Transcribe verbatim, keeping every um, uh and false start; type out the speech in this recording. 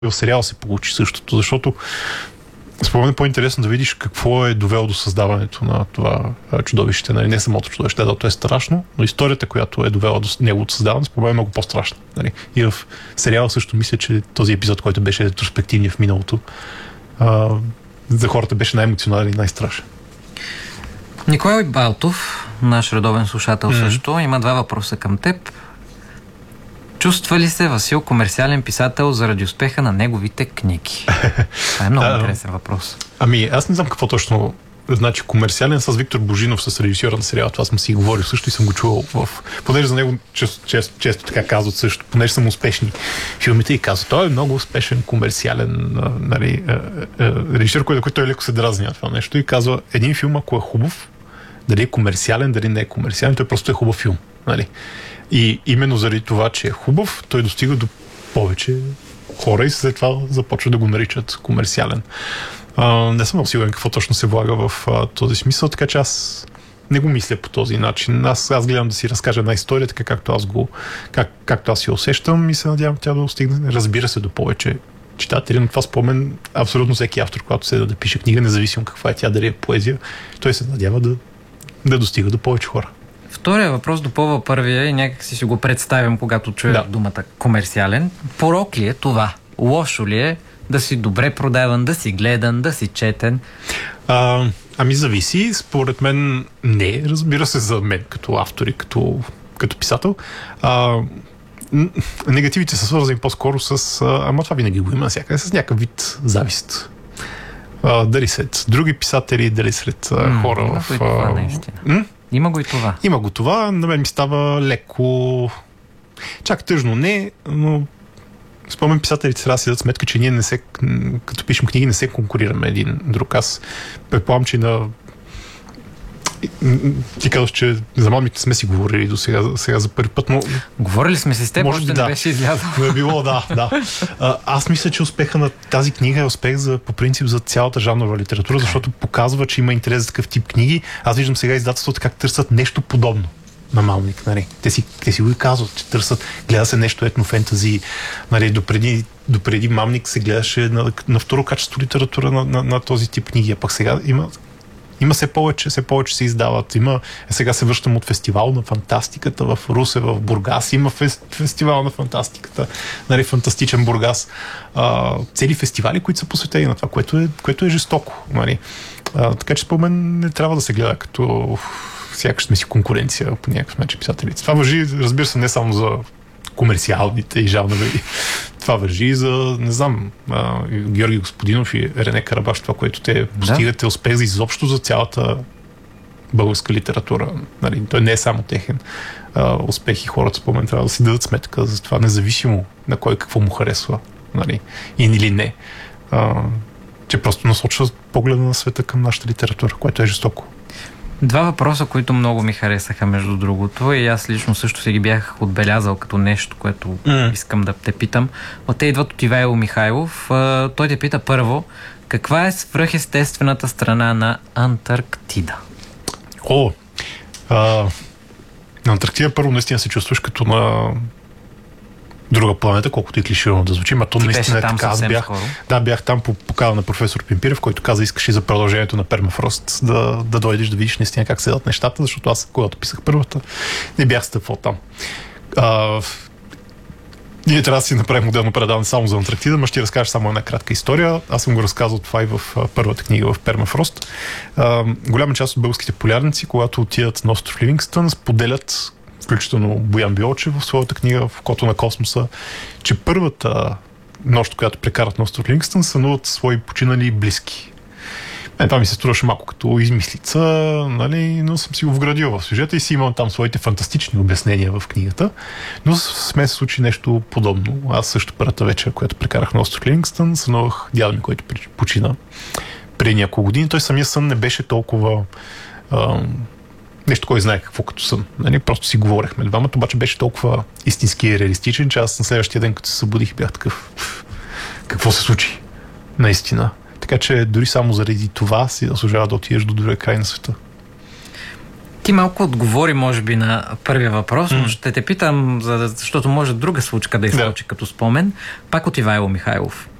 в сериала се получи същото, защото според мен е по-интересно да видиш какво е довело до създаването на това чудовище. Нали? Не самото чудовище, да, то е страшно, но историята, която е довела до неговото създаване, според мен е много по-страшна. Нали? И в сериала също мисля, че този епизод, който беше ретроспективния в миналото, а, за хората беше най-емоционален и най-страшен. Николай Балтов, наш редовен слушател mm-hmm. също, има два въпроса към теб. Чувства ли се Васил комерциален писател заради успеха на неговите книги? Това е много интересен въпрос. Ами, аз не знам какво точно значи комерциален. С Виктор Божинов, с режисьора на сериала, това съм си говорил също и съм го чувал в... Понеже за него често, често, често така казват също, понеже са му успешни филмите и казват, той е много успешен комерциален нали, режисьор, който, който той леко се дразни на това нещо и казва, един филм, ако е хубав, дали е комерциален, дали не е комерциален, той просто е хубав филм. Нали? И именно заради това, че е хубав, той достига до повече хора и след това започва да го наричат комерциален. А, не съм много сигурен какво точно се влага в а, този смисъл, така че аз не го мисля по този начин. Аз, аз гледам да си разкажа една история, така както аз го, как, както аз си усещам и се надявам тя да достигне, разбира се, до повече читатели, но това спомен абсолютно всеки автор, когато седа да пише книга, независимо каква е тя, дали е поезия, той се надява да, да достига до повече хора. Втория въпрос допълва първия и някак си си го представям, когато чуя да. думата комерциален. Порок ли е това? Лошо ли е да си добре продаван, да си гледан, да си четен? А, ами зависи. Според мен не. Разбира се, за мен като автор и като, като писател. А, негативите са свързани по-скоро с... А, ама това винаги го има всякъде. С някакъв вид завист. А, дали сред други писатели, дали сред а, хора М, в... Това, наистина. М? Има го и това. Има го това. На мен ми става леко... Чак тъжно не, но спомен писателите трябва да си дадат сметка, че ние не се, като пишем книги, не се конкурираме един друг. Аз предполагам, че на... Ти казваш, че за мамите сме си говорили до сега, сега за първи път, но... Говорили сме си с теб, може би да. не беше излязъл. Но е било, да, да. А, аз мисля, че успеха на тази книга е успех за, по принцип за цялата жанрова литература, защото показва, че има интерес за такъв тип книги. Аз виждам сега издателството как търсят нещо подобно на Малник. Нали. Те, си, те си го и казват, че търсят, гледа се нещо етнофентази. Нали, допреди, допреди Мамник се гледаше на, на второ качество литература на, на, на този тип книги, а пък сега има Има все повече, все повече се издават. Има, сега се връщам от фестивал на фантастиката в Русе, в Бургас. Има фестивал на фантастиката, нали, фантастичен Бургас. А, цели фестивали, които са посветени на това, което е, което е жестоко. Нали. А, така че според мен не трябва да се гледа като сякаш сме си конкуренция по някакъв начин писателите. Това важи, разбира се, не само за комерциалните и жанрови. Това важи и за, не знам, а, Георги Господинов и Рене Карабаш, това, което те постигат е успех за изобщо за цялата българска литература. Нали, той не е само техен а, успех и хората спомен трябва да си дадат сметка за това, независимо на кой какво му харесва. Нали, и или не. А, че просто насочва погледа на света към нашата литература, което е жестоко. Два въпроса, които много ми харесаха, между другото, и аз лично също си ги бях отбелязал като нещо, което mm. искам да те питам. От те идват от Ивайло Михайлов. Той те пита първо, каква е свръхестествената страна на Антарктида? О, а, на Антарктида първо наистина се чувстваш като на друга планета, колкото и клиширано да звучи, а то Ти наистина е така. Аз бях, да, бях там по покана на професор Пимпирев, който каза, искаш и за продължението на Пермафрост да, да дойдеш да видиш наистина как седат нещата, защото аз, когато писах първата, не бях стъпвал там. А, ние трябва да си направим отделно предаване само за Антарктида, но ще разкажа само една кратка история. Аз съм го разказал това и в а, първата книга в Пермафрост. А, голяма част от българските полярници, когато отидат на остров Ливингстън, споделят, включително Боян Биолчев в своята книга В окото на космоса, че първата нощ, която прекарат на остров Ливингстън, сънуват свои починали близки. Е, това ми се струваше малко като измислица, нали, но съм си го вградил в сюжета и си имам там своите фантастични обяснения в книгата, но с мен се случи нещо подобно. Аз също първата вечер, която прекарах на остров Ливингстън, сънувах дядо ми, който почина преди няколко години. Той самия сън не беше толкова а, нещо, кой знае какво като сън. Нали? Просто си говорехме двамата, обаче беше толкова истински и реалистичен, че аз на следващия ден, като се събудих, бях такъв. Какво се случи? Наистина. Така че дори само заради това си заслужава да отидеш до другия край на света. Ти малко отговори, може би, на първия въпрос, Mm. но ще те питам, за- защото може друга случка да изскочи Да. като спомен. Пак от Ивайло Михайлов.